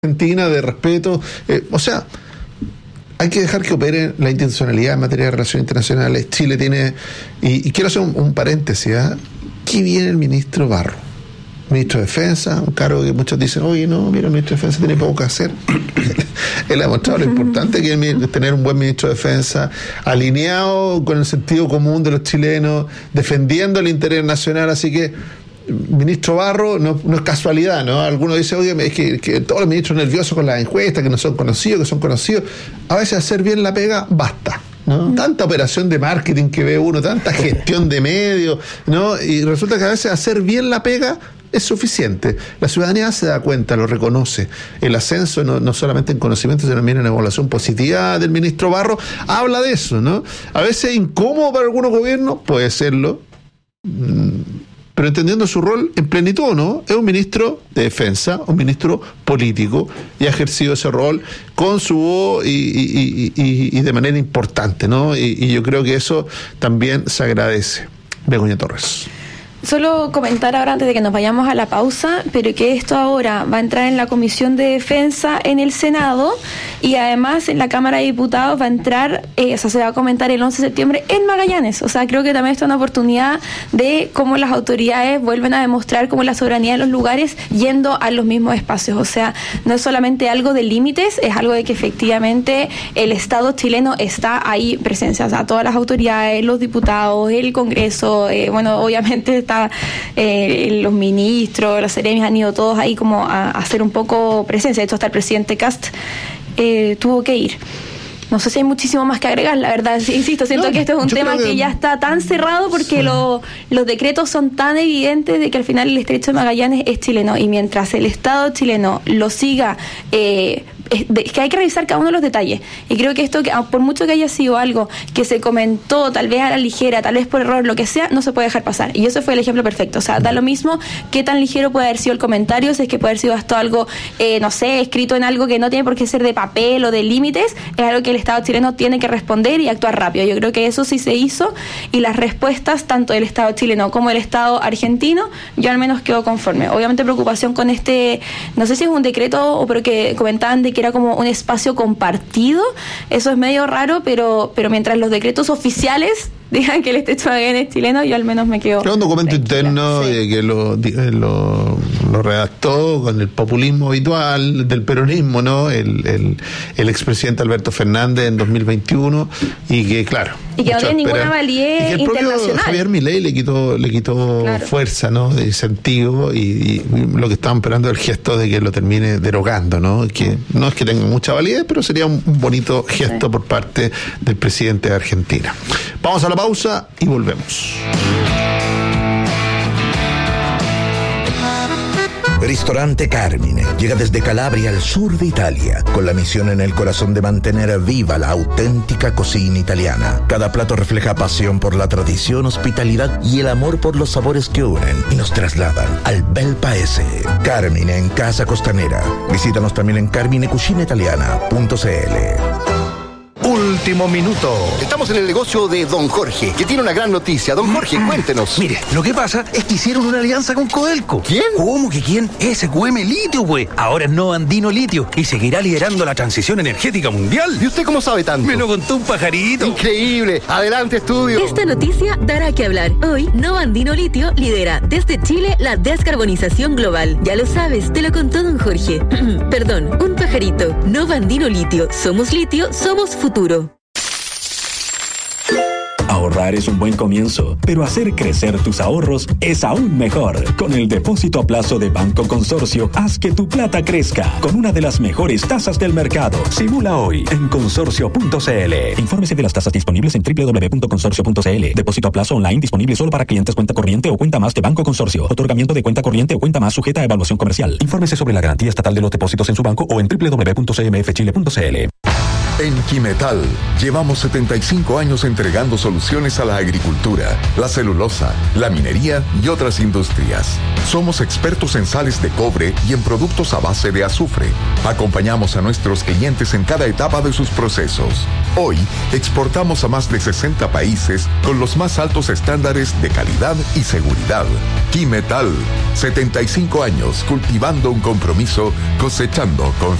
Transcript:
Argentina, de respeto, o sea, hay que dejar que opere la institucionalidad en materia de relaciones internacionales. Chile tiene, y quiero hacer un paréntesis, ¿qué viene el ministro Barro? Ministro de Defensa, un cargo que muchos dicen, oye, no, mira, el ministro de Defensa tiene poco que hacer. Él ha demostrado lo importante que es tener un buen ministro de Defensa, alineado con el sentido común de los chilenos, defendiendo el interés nacional, así que ministro Barro no es casualidad, ¿no? Algunos dicen, oye, es que todos los ministros nerviosos con las encuestas, que no son conocidos, que son conocidos. A veces hacer bien la pega basta, ¿no? Tanta operación de marketing que ve uno, tanta gestión de medios, ¿no? Y resulta que a veces hacer bien la pega es suficiente. La ciudadanía se da cuenta, lo reconoce. El ascenso, no solamente en conocimiento, sino también en evaluación positiva del ministro Barro, habla de eso, ¿no? A veces incómodo para algunos gobiernos, puede serlo, pero entendiendo su rol en plenitud, ¿no? Es un ministro de Defensa, un ministro político, y ha ejercido ese rol con su voz y de manera importante, ¿no? Y yo creo que eso también se agradece. Begoña Torres. Solo comentar ahora antes de que nos vayamos a la pausa, pero que esto ahora va a entrar en la Comisión de Defensa en el Senado y además en la Cámara de Diputados va a entrar, se va a comentar el 11 de septiembre en Magallanes. O sea, creo que también esto es una oportunidad de cómo las autoridades vuelven a demostrar cómo la soberanía de los lugares yendo a los mismos espacios. O sea, no es solamente algo de límites, es algo de que efectivamente el Estado chileno está ahí presencia. O sea, todas las autoridades, los diputados, el Congreso, obviamente está los ministros, los seremios han ido todos ahí como a hacer un poco presencia. De hecho, hasta el presidente Kast tuvo que ir. No sé si hay muchísimo más que agregar, la verdad. Insisto, siento que esto es un tema que ya está tan cerrado porque los decretos son tan evidentes de que al final el Estrecho de Magallanes es chileno y mientras el Estado chileno lo siga, que hay que revisar cada uno de los detalles. Y creo que esto, por mucho que haya sido algo que se comentó tal vez a la ligera, tal vez por error, lo que sea, no se puede dejar pasar. Y ese fue el ejemplo perfecto. O sea, da lo mismo qué tan ligero puede haber sido el comentario, si es que puede haber sido hasta algo, escrito en algo que no tiene por qué ser de papel o de límites, es algo que el Estado chileno tiene que responder y actuar rápido. Yo creo que eso sí se hizo y las respuestas, tanto del Estado chileno como del Estado argentino, yo al menos quedo conforme. Obviamente preocupación con no sé si es un decreto, pero que comentaban de que era como un espacio compartido, eso es medio raro, pero mientras los decretos oficiales digan que el Estrecho de Magallanes es chileno, yo al menos me quedo. Es un documento interno que lo redactó con el populismo habitual del peronismo, ¿no? El expresidente Alberto Fernández en 2021 y que, claro. Y que no tiene ninguna validez y que el internacional. Propio Javier Milei le quitó claro, fuerza, ¿no? De sentido y lo que estaban esperando es el gesto de que lo termine derogando, ¿no? Que no es que tenga mucha validez, pero sería un bonito gesto por parte del presidente de Argentina. Vamos a la pausa y volvemos. Ristorante Carmine llega desde Calabria al sur de Italia, con la misión en el corazón de mantener viva la auténtica cocina italiana. Cada plato refleja pasión por la tradición, hospitalidad y el amor por los sabores que unen y nos trasladan al bel paese. Carmine en Casa Costanera. Visítanos también en carminecucinaitaliana.cl. Último minuto. Estamos en el negocio de Don Jorge, que tiene una gran noticia. Don Jorge, cuéntenos. Mire, lo que pasa es que hicieron una alianza con Codelco. ¿Quién? ¿Cómo que quién? SQM Litio, güey. Ahora es Nova Andino Litio y seguirá liderando la transición energética mundial. ¿Y usted cómo sabe tanto? Me lo contó un pajarito. Increíble. Adelante, estudio. Esta noticia dará que hablar. Hoy, Nova Andino Litio lidera desde Chile la descarbonización global. Ya lo sabes, te lo contó Don Jorge. Perdón, un pajarito. Nova Andino Litio. Somos litio, somos futuro. Ahorrar es un buen comienzo, pero hacer crecer tus ahorros es aún mejor. Con el depósito a plazo de Banco Consorcio, haz que tu plata crezca con una de las mejores tasas del mercado. Simula hoy en consorcio.cl. Infórmese de las tasas disponibles en www.consorcio.cl. Depósito a plazo online disponible solo para clientes cuenta corriente o cuenta más de Banco Consorcio. Otorgamiento de cuenta corriente o cuenta más sujeta a evaluación comercial. Infórmese sobre la garantía estatal de los depósitos en su banco o en www.cmfchile.cl. En Quimetal, llevamos 75 años entregando soluciones a la agricultura, la celulosa, la minería y otras industrias. Somos expertos en sales de cobre y en productos a base de azufre. Acompañamos a nuestros clientes en cada etapa de sus procesos. Hoy, exportamos a más de 60 países con los más altos estándares de calidad y seguridad. Quimetal, 75 años cultivando un compromiso, cosechando confianza.